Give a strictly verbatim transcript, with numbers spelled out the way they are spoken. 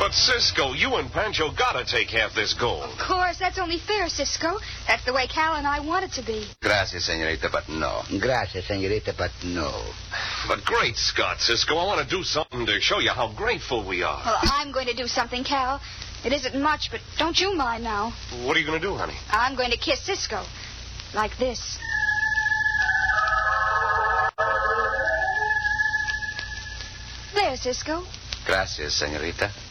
But, Cisco, you and Pancho gotta take half this gold. Of course, that's only fair, Cisco. That's the way Cal and I want it to be. Gracias, senorita, but no. Gracias, senorita, but no. But great Scott, Cisco, I want to do something to show you how grateful we are. Well, I'm going to do something, Cal. It isn't much, but don't you mind now. What are you going to do, honey? I'm going to kiss Cisco. Like this. There, Cisco. Gracias, senorita.